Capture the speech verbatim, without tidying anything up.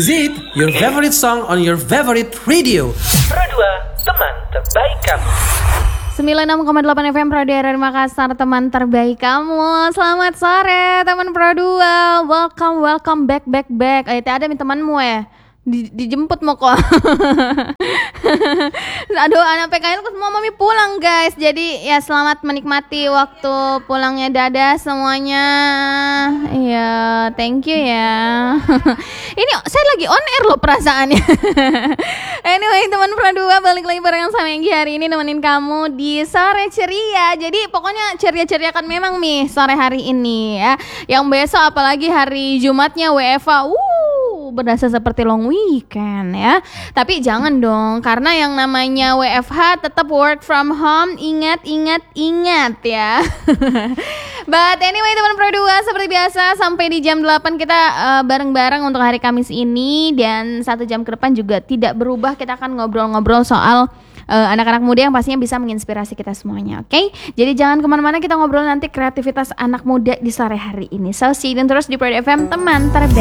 Zip your favorite song on your favorite radio. Pro dua, teman terbaik kamu. sembilan puluh enam koma delapan F M Pro dua Makassar, teman terbaik kamu. Selamat sore teman Pro dua. Welcome, welcome back, back, back. Eh, ada nih temanmu ya. Di, dijemput mau kok. Aduh, anak P K L semua mami pulang guys. Jadi ya selamat menikmati waktu pulangnya Dada semuanya. Iya, thank you ya. Ini saya lagi on air loh perasaannya. Anyway, teman Pro dua balik lagi bareng sama Enggi hari ini nemenin kamu di sore ceria. Jadi pokoknya ceria-ceriakan memang nih sore hari ini ya. Yang besok apalagi hari Jumatnya W F H. Uh berasa seperti long weekend ya. Tapi jangan dong, karena yang namanya W F H tetap work from home. Ingat, ingat, ingat ya. But anyway teman Pro dua, seperti biasa sampai di jam delapan kita uh, bareng-bareng untuk hari Kamis ini. Dan satu jam ke depan juga tidak berubah. Kita akan ngobrol-ngobrol soal uh, anak-anak muda yang pastinya bisa menginspirasi kita semuanya. Oke, okay? Jadi jangan kemana-mana, kita ngobrol nanti kreativitas anak muda di sore hari ini. So see you terus di Pro F M, teman terbaik.